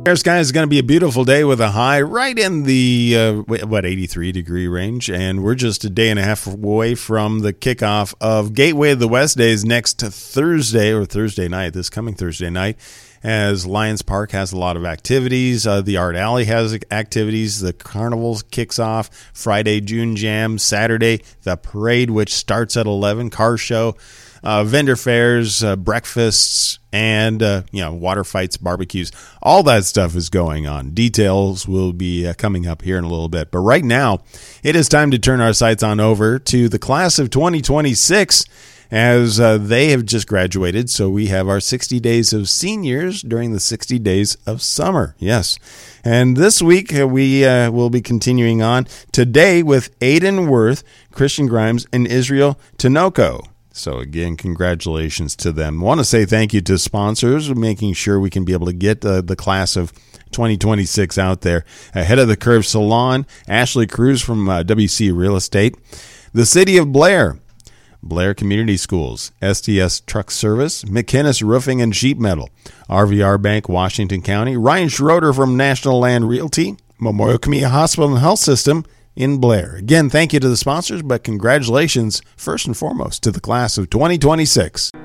Fair Sky is going to be a beautiful day with a high right in the 83 degree range, and we're just a day and a half away from the kickoff of Gateway of the West Days next Thursday, or Thursday night, this coming Thursday night, as Lions Park has a lot of activities. The Art Alley has activities. The Carnival kicks off Friday, June Jam. Saturday, the parade, which starts at 11, car show, vendor fairs, breakfasts, and water fights, barbecues. All that stuff is going on. Details will be coming up here in a little bit. But right now, it is time to turn our sights on over to the class of 2026, as they have just graduated. So we have our 60 days of seniors during the 60 days of summer. Yes. And this week we will be continuing on today with Aiden Worth, Christian Grimes, and Israel Tinoco. So again, congratulations to them. I want to say thank you to sponsors, making sure we can be able to get the class of 2026 out there. Ahead of the Curve Salon, Ashley Cruz from WC Real Estate, the City of Blair, Blair Community Schools, STS Truck Service, McInnes Roofing and Sheet Metal, RVR Bank, Washington County, Ryan Schroeder from National Land Realty, Memorial Community Hospital and Health System in Blair. Again, thank you to the sponsors, but congratulations first and foremost to the class of 2026.